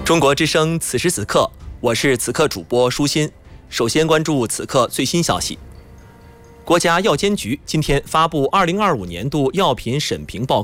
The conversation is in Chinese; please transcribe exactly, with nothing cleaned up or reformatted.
中国之声，此时此刻，我是此刻主播舒心。首先关注此刻最新消息。国家药监局今天发布二零二五年度药品审评报告。